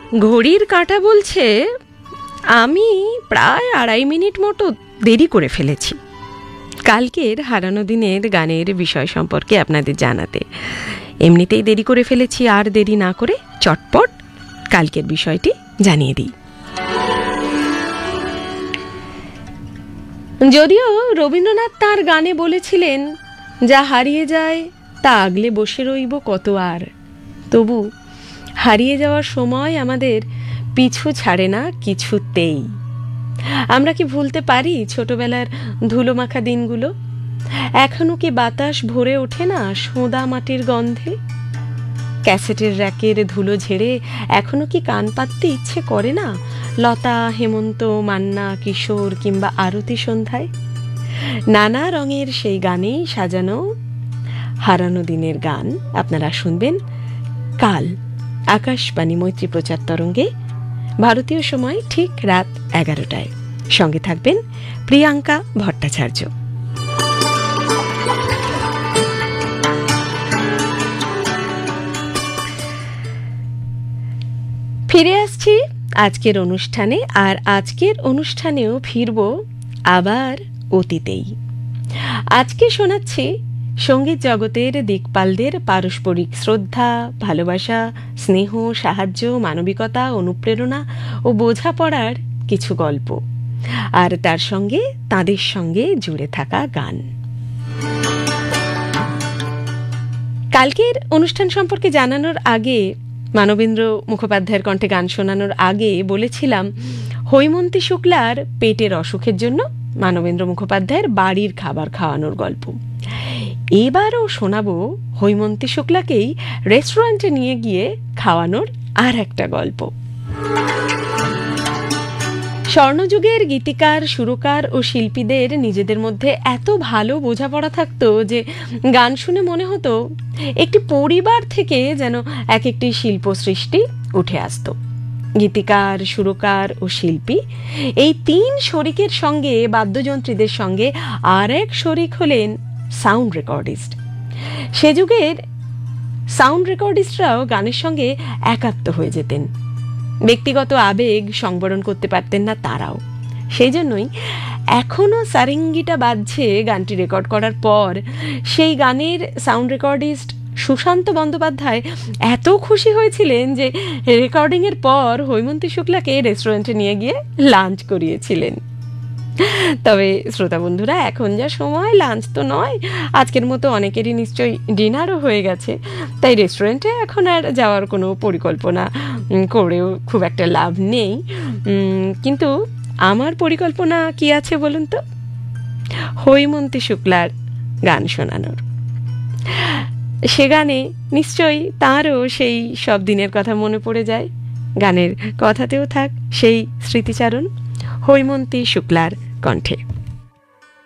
ঘড়ির কাঁটা বলছে আমি প্রায় 2.5 মিনিট মতো দেরি করে ফেলেছি কালকের হারানো দিনের গানের বিষয় সম্পর্কে আপনাদের জানাতে। এমনিতেই দেরি করে ফেলেছি, আর দেরি না করে চটপট কালকের বিষয়টি জানিয়ে দিই। যদিও রবীন্দ্রনাথ তাঁর গানে বলেছিলেন, যা হারিয়ে যায় তা আগলে বসে রইব কত আর, তবু হারিয়ে যাওয়ার সময় আমাদের পিছু ছাড়ে না কিছুতেই। আমরা কি ভুলতে পারি ছোটবেলার ধুলোমাখা দিনগুলো? এখনো কি বাতাস ভরে ওঠে না সোঁদা মাটির গন্ধে? ক্যাসেটের র্যাকের ধুলো ঝেড়ে এখনো কি কান পাততে ইচ্ছে করে না লতা, হেমন্ত, মান্না, কিশোর কিংবা আরতি সন্ধ্যায়? নানা রঙের সেই গানেই সাজানো হারানো দিনের গান আপনারা শুনবেন কাল আকাশবাণী মৈত্রী প্রচার তরঙ্গে, ভারতীয় সময় ঠিক রাত 11টায়। সঙ্গে থাকবেন প্রিয়াঙ্কা ভট্টাচার্য। ফিরে আসছি আজকের অনুষ্ঠানে, আর আজকের অনুষ্ঠানেও ফিরব আবার অতীতেই। আজকে শোনাচ্ছি সঙ্গীত জগতের দিকপালদের পারস্পরিক শ্রদ্ধা, ভালোবাসা, স্নেহ, সাহায্য, মানবিকতা, অনুপ্রেরণা ও বোঝাপড়ার কিছু গল্প, আর তার সঙ্গে তাদের সঙ্গে জুড়ে থাকা গান। কালকের অনুষ্ঠান সম্পর্কে জানানোর আগে, মানবেন্দ্র মুখোপাধ্যায়ের কণ্ঠে গান শোনানোর আগে বলেছিলাম হৈমন্তী শুক্লার পেটের অসুখের জন্য মানবেন্দ্র মুখোপাধ্যায়ের বাড়ির খাবার খাওয়ানোর গল্প। এবারও শোনাবো হৈমন্তী শুক্লাকেই রেস্টুরেন্টে নিয়ে গিয়ে খাওয়ানোর আর একটা গল্প। স্বর্ণযুগের গীতিকার, সুরকার ও শিল্পীদের নিজেদের মধ্যে এত ভালো বোঝাপড়া থাকতো যে গান শুনে মনে হতো একটি পরিবার থেকে যেন এক একটি শিল্প সৃষ্টি উঠে আসতো। গীতিকার, সুরকার ও শিল্পী, এই 3 শরিকের সঙ্গে বাদ্যযন্ত্রীদের সঙ্গে আর এক শরিক হলেন সাউন্ড রেকর্ডিস্ট। সে যুগের সাউন্ড রেকর্ডিস্টরাও গানের সঙ্গে একাত্ম হয়ে যেতেন। ব্যক্তিগত আবেগ সংবরণ করতে পারতেন না তারাও। সেই জন্যই এখনো সারেঙ্গিটা বাজছে গানটি রেকর্ড করার পর, সেই গানের সাউন্ড রেকর্ডিস্ট সুশান্ত বন্দ্যোপাধ্যায় এত খুশি হয়েছিলেন যে রেকর্ডিংয়ের পর হৈমন্তী শুক্লাকে রেস্টুরেন্টে নিয়ে গিয়ে লাঞ্চ করিয়েছিলেন। তবে শ্রোতা বন্ধুরা, এখন যা সময়, লাঞ্চ তো নয়, আজকের মতো অনেকেরই নিশ্চয়ই ডিনারও হয়ে গেছে, তাই রেস্টুরেন্টে এখন আর যাওয়ার কোনো পরিকল্পনা করেও খুব একটা লাভ নেই। কিন্তু আমার পরিকল্পনা কি আছে বলুন তো? হৈমন্তী শুক্লার গান শোনানোর। সে গানে নিশ্চয়ই তাঁরও সেই সব দিনের কথা মনে পড়ে যায়। গানের কথাতেও থাক সেই স্মৃতিচারণ হৈমন্তী শুক্লার কণ্ঠে।